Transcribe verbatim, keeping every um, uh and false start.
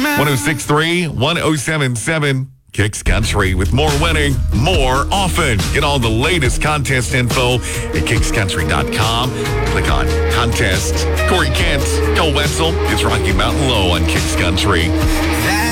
one oh six point three, one oh seven point seven. Kicks Country with more winning, more often. Get all the latest contest info at kicks country dot com. Click on Contests. Corey Kent, Cole Wetzel, it's Rocky Mountain Low on Kicks Country. That